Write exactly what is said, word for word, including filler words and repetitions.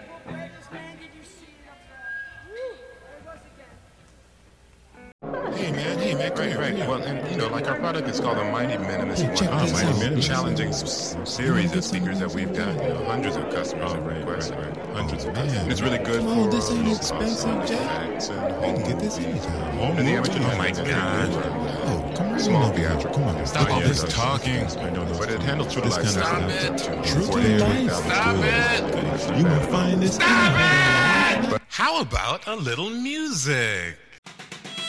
Hey man, hey man, right, right. Well, and you know, like our product is called the Mighty Minimus. Hey, check one. this Mighty out. Minimus. Challenging s- series of speakers that we've got. You know, hundreds of customers have requested. Hundreds of customers. And it's really good Come on, for this ain't low expensive, cost Jack. effects and You home can get this movies. anytime. Home and the amateur. Oh my God. Oh, come right Small on over here. theatrical. Come on. Stop Yeah, all yeah, this yeah. talking. I know, but it handles true This life. kind of sound. stuff. True to forty-eight life. Stop Good. it. You will find this. Stop it! How about a little music?